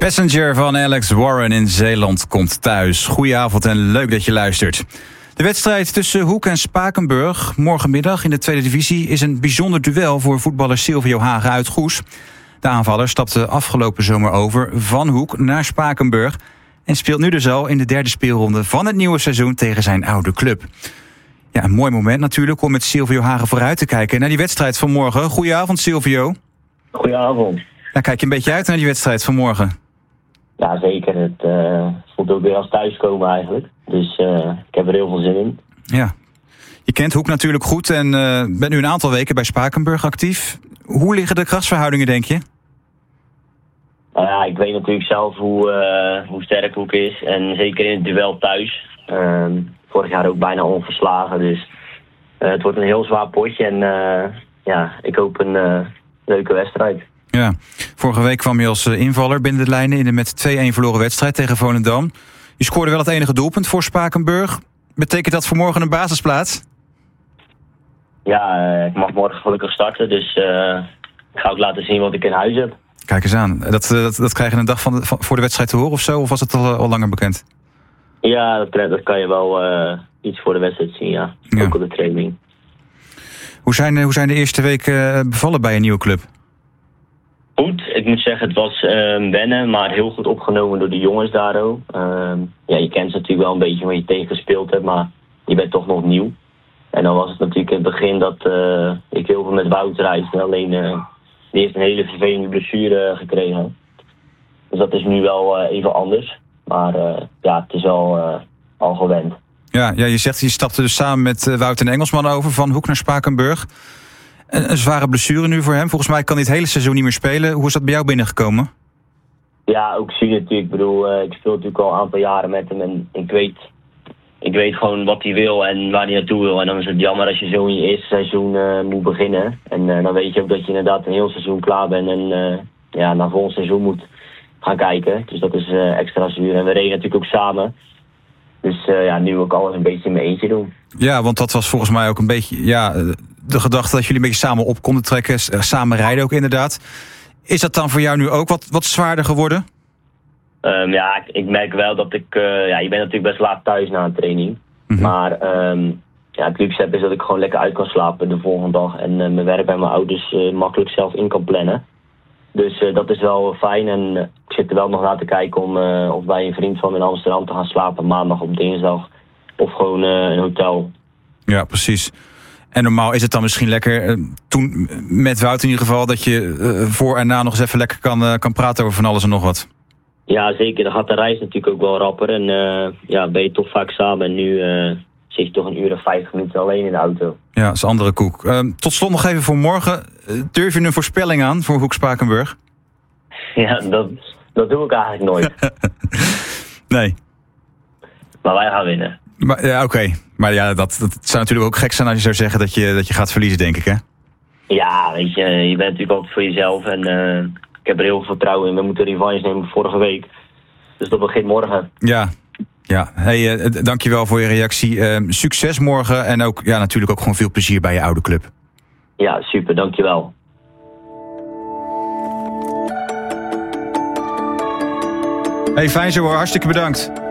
Passenger van Alex Warren in Zeeland komt thuis. Goedenavond en leuk dat je luistert. De wedstrijd tussen Hoek en Spakenburg morgenmiddag in de tweede divisie is een bijzonder duel voor voetballer Silvio Hagen uit Goes. De aanvaller stapte afgelopen zomer over van Hoek naar Spakenburg en speelt nu dus al in de derde speelronde van het nieuwe seizoen tegen zijn oude club. Ja, een mooi moment natuurlijk om met Silvio Hagen vooruit te kijken naar die wedstrijd van morgen. Goedenavond Silvio. Goedenavond. Ja, kijk je een beetje uit naar die wedstrijd van morgen? Ja, zeker. Het voelt ook weer als thuiskomen eigenlijk. Dus ik heb er heel veel zin in. Ja. Je kent Hoek natuurlijk goed en bent nu een aantal weken bij Spakenburg actief. Hoe liggen de krachtsverhoudingen, denk je? Nou ja, ik weet natuurlijk zelf hoe sterk Hoek is. En zeker in het duel thuis. Vorig jaar ook bijna onverslagen. Dus het wordt een heel zwaar potje. En ik hoop een leuke wedstrijd. Ja, vorige week kwam je als invaller binnen de lijnen in de met 2-1 verloren wedstrijd tegen Volendam. Je scoorde wel het enige doelpunt voor Spakenburg. Betekent dat voor morgen een basisplaats? Ja, ik mag morgen gelukkig starten. Dus ik ga ook laten zien wat ik in huis heb. Kijk eens aan. Dat krijg je een dag voor de wedstrijd te horen of zo? Of was het al langer bekend? Ja, dat kan je wel iets voor de wedstrijd zien, ja. Ook op de training. Hoe zijn de eerste weken bevallen bij een nieuwe club? Goed, ik moet zeggen, het was wennen, maar heel goed opgenomen door de jongens daar ook. Je kent ze natuurlijk wel een beetje waar je tegen gespeeld hebt, maar je bent toch nog nieuw. En dan was het natuurlijk in het begin dat ik heel veel met Wout reisde. Alleen die heeft een hele vervelende blessure gekregen. Dus dat is nu wel even anders. Maar het is wel al gewend. Ja, je zegt je stapte dus samen met Wout en Engelsman over van Hoek naar Spakenburg. Een zware blessure nu voor hem. Volgens mij kan hij het hele seizoen niet meer spelen. Hoe is dat bij jou binnengekomen? Ja, ook zien natuurlijk. Ik bedoel, ik speel natuurlijk al een aantal jaren met hem. En ik weet gewoon wat hij wil en waar hij naartoe wil. En dan is het jammer als je zo in je eerste seizoen moet beginnen. En dan weet je ook dat je inderdaad een heel seizoen klaar bent. En naar volgend seizoen moet gaan kijken. Dus dat is extra zuur. En we reden natuurlijk ook samen. Dus nu ook alles een beetje in mijn eentje doen. Ja, want dat was volgens mij ook een beetje de gedachte dat jullie een beetje samen op konden trekken. Samen rijden ook inderdaad. Is dat dan voor jou nu ook wat zwaarder geworden? Ik merk wel dat ik... je bent natuurlijk best laat thuis na een training. Mm-hmm. Maar het luxe heb is dat ik gewoon lekker uit kan slapen de volgende dag. En mijn werk bij mijn ouders makkelijk zelf in kan plannen. Dus dat is wel fijn. En ik zit er wel nog naar te kijken om of bij een vriend van me in Amsterdam te gaan slapen. Maandag op dinsdag. Of gewoon een hotel. Ja, precies. En normaal is het dan misschien lekker, toen met Wout in ieder geval, dat je voor en na nog eens even lekker kan praten over van alles en nog wat. Ja, zeker. Dan gaat de reis natuurlijk ook wel rapper. En ben je toch vaak samen. En nu zit je toch een uur of 50 minuten alleen in de auto. Ja, dat is een andere koek. Tot slot nog even voor morgen. Durf je een voorspelling aan voor Hoek Spakenburg? Ja, dat doe ik eigenlijk nooit. Nee. Maar wij gaan winnen. Ja, oké. Maar ja, dat zou natuurlijk ook gek zijn als je zou zeggen dat je gaat verliezen, denk ik, hè? Ja, weet je bent natuurlijk altijd voor jezelf. En ik heb er heel veel vertrouwen in. We moeten revanche nemen vorige week. Dus dat begint morgen. Ja. Hey, dankjewel voor je reactie. Succes morgen en ook natuurlijk ook gewoon veel plezier bij je oude club. Ja, super. Dankjewel. Hey, fijn zo hoor. Hartstikke bedankt.